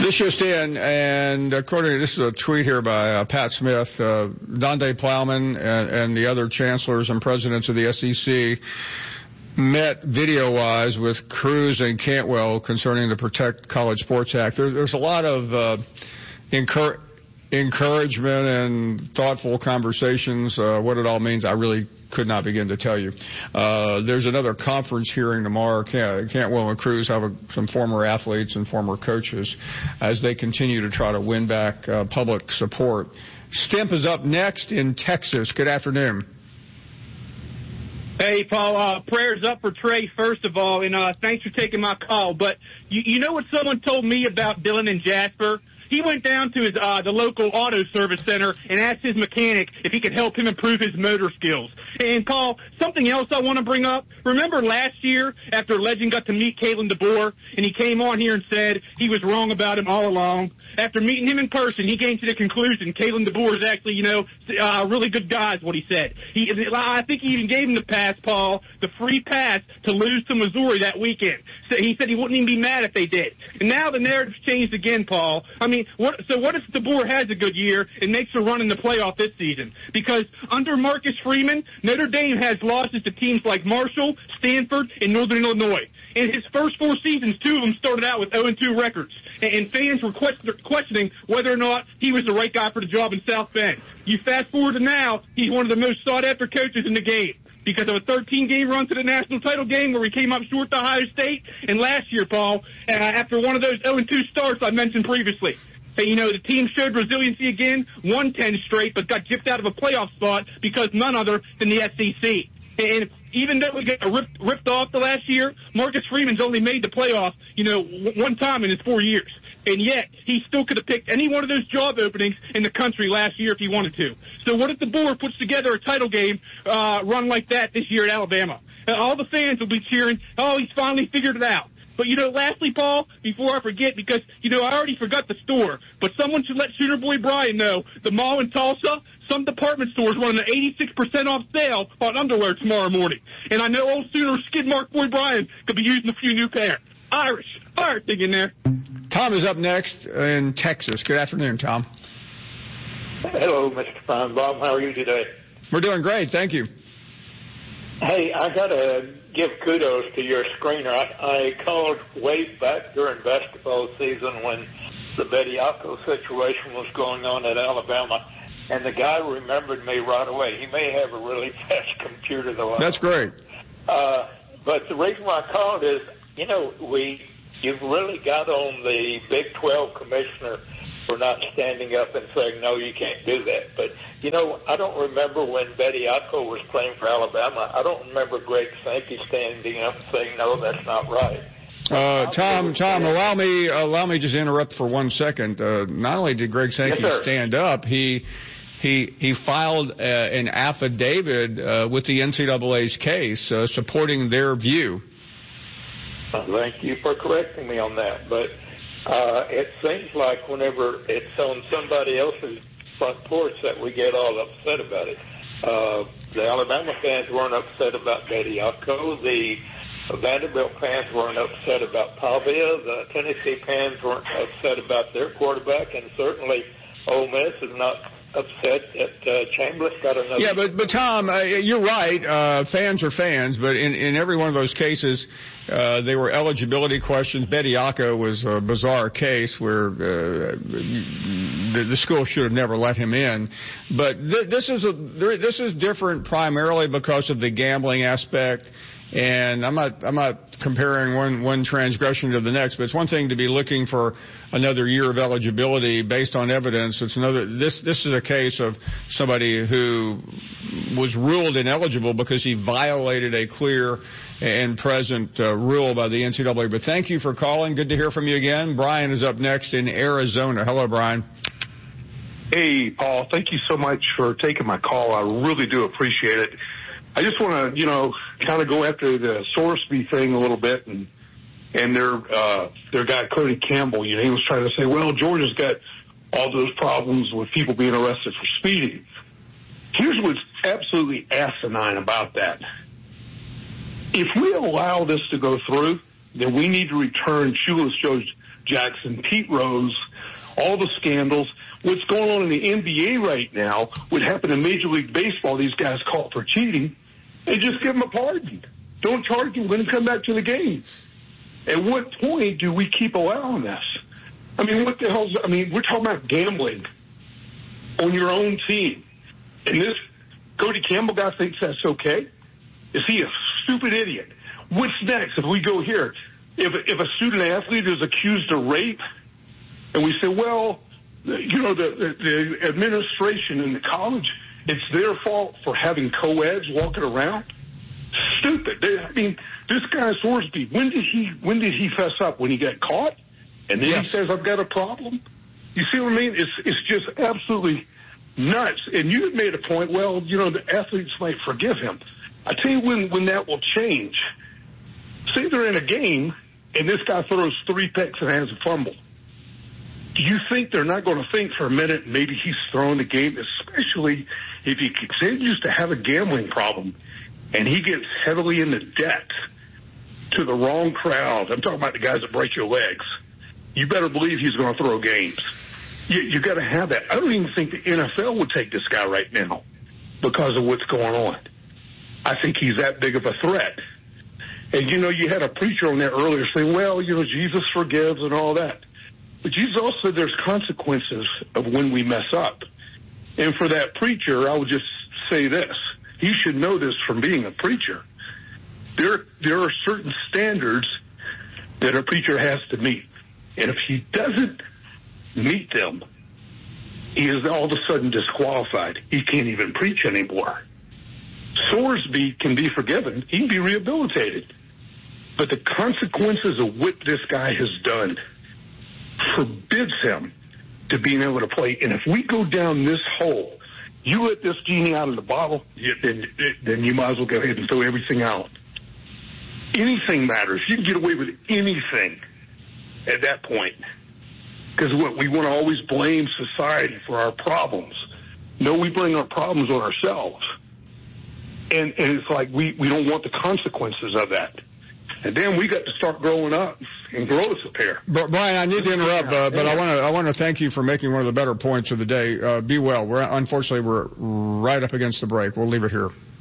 This just in, and according to this is a tweet here by Pat Smith, Donde Plowman and the other chancellors and presidents of the SEC met video-wise with Cruz and Cantwell concerning the Protect College Sports Act. There's a lot of encouragement and thoughtful conversations. What it all means, I really could not begin to tell you. There's another conference hearing tomorrow. Cantwell and Cruz have some former athletes and former coaches as they continue to try to win back public support. Stimp is up next in Texas. Good afternoon. Hey, Paul, prayers up for Trey, first of all, and thanks for taking my call. But you know what someone told me about Dylan and Jasper? He went down to the local auto service center and asked his mechanic if he could help him improve his motor skills. And, Paul, something else I want to bring up. Remember last year after Legend got to meet Kalen DeBoer, and he came on here and said he was wrong about him all along? After meeting him in person, he came to the conclusion Kalen DeBoer is actually, a really good guy is what he said. I think he even gave him the pass, Paul, the free pass to lose to Missouri that weekend. So he said he wouldn't even be mad if they did. And now the narrative's changed again, Paul. I mean, what if DeBoer has a good year and makes a run in the playoff this season? Because under Marcus Freeman, Notre Dame has losses to teams like Marshall, Stanford, and Northern Illinois. In his first 4 seasons, 2 of them started out with 0-2 records. And fans were questioning whether or not he was the right guy for the job in South Bend. You fast forward to now, he's one of the most sought-after coaches in the game because of a 13-game run to the national title game where he came up short to Ohio State. And last year, Paul, after one of those 0-2 starts I mentioned previously, the team showed resiliency again, won 10 straight, but got gypped out of a playoff spot because none other than the SEC. And even though we got ripped off the last year, Marcus Freeman's only made the playoffs, one time in his 4 years. And yet, he still could have picked any one of those job openings in the country last year if he wanted to. So what if the board puts together a title game run like that this year at Alabama? All the fans will be cheering, oh, he's finally figured it out. But, lastly, Paul, before I forget, because, I already forgot the store, but someone should let Shooter Boy Brian know the mall in Tulsa, some department stores running an 86% off sale on underwear tomorrow morning. And I know old Sooner Skid Mark Boy Brian could be using a few new pair. Irish thing in there. Tom is up next in Texas. Good afternoon, Tom. Hello, Mr. Feinbaum. How are you today? We're doing great. Thank you. Hey, I got to give kudos to your screener. I called way back during basketball season when the Bediako situation was going on at Alabama, and the guy remembered me right away. He may have a really fast computer, though. That's great. But the reason why I called is, you've really got on the Big 12 commissioner for not standing up and saying, no, you can't do that. But, I don't remember when Bediako was playing for Alabama. I don't remember Greg Sankey standing up and saying, no, that's not right. Tom, allow me just to interrupt for 1 second. Not only did Greg Sankey stand up, he filed an affidavit with the NCAA's case supporting their view. Thank you for correcting me on that. But it seems like whenever it's on somebody else's front porch that we get all upset about it. The Alabama fans weren't upset about Bediako. The Vanderbilt fans weren't upset about Pavia. The Tennessee fans weren't upset about their quarterback, and certainly Ole Miss is not upset that Chambliss got another. Yeah, but Tom, you're right. Fans are fans, but in every one of those cases, they were eligibility questions. Bediako was a bizarre case where the school should have never let him in. But this is different primarily because of the gambling aspect. And I'm not comparing one transgression to the next, but it's one thing to be looking for another year of eligibility based on evidence. It's another. This is a case of somebody who was ruled ineligible because he violated a clear and present rule by the NCAA. But thank you for calling. Good to hear from you again. Brian is up next in Arizona. Hello, Brian. Hey, Paul. Thank you so much for taking my call. I really do appreciate it. I just want to, kind of go after the Sorsby thing a little bit, and their guy Cody Campbell. He was trying to say, well, Georgia's got all those problems with people being arrested for speeding. Here's what's absolutely asinine about that. If we allow this to go through, then we need to return shoeless Jackson, Pete Rose, all the scandals. What's going on in the NBA right now would happen in Major League Baseball. These guys caught for cheating, and just give them a pardon. Don't charge them when they come back to the game. At what point do we keep allowing this? I mean, what the hell's, I mean, we're talking about gambling on your own team. And this Cody Campbell guy thinks that's okay? Is he a stupid idiot? What's next if we go here? If a student athlete is accused of rape, and we say, well, you know, the administration in the college, it's their fault for having co-eds walking around? Stupid. I mean, this guy Sorsby, when did he fess up? When he got caught? And then he says, I've got a problem? You see what I mean? It's just absolutely nuts. And you made a point, well, you know, the athletes might forgive him. I tell you when that will change. Say they're in a game and this guy throws 3 picks and has a fumble. Do you think they're not going to think for a minute maybe he's throwing the game, especially if he continues to have a gambling problem and he gets heavily into debt to the wrong crowd? I'm talking about the guys that break your legs. You better believe he's going to throw games. You got to have that. I don't even think the NFL would take this guy right now because of what's going on. I think he's that big of a threat. And, you know, you had a preacher on there earlier saying, well, you know, Jesus forgives and all that. But Jesus also said there's consequences of when we mess up. And for that preacher, I would just say this. He should know this from being a preacher. There are certain standards that a preacher has to meet. And if he doesn't meet them, he is all of a sudden disqualified. He can't even preach anymore. Sorsby can be forgiven. He can be rehabilitated. But the consequences of what this guy has done forbids him to being able to play. And if we go down this hole, you let this genie out of the bottle, then you might as well go ahead and throw everything out. Anything matters. You can get away with anything at that point. Because we want to always blame society for our problems. No, we bring our problems on ourselves. And it's like we don't want the consequences of that. And then we got to start growing up and grow us a pair. Brian, I need to interrupt, but I want to thank you for making one of the better points of the day. Be well. Unfortunately, we're right up against the break. We'll leave it here.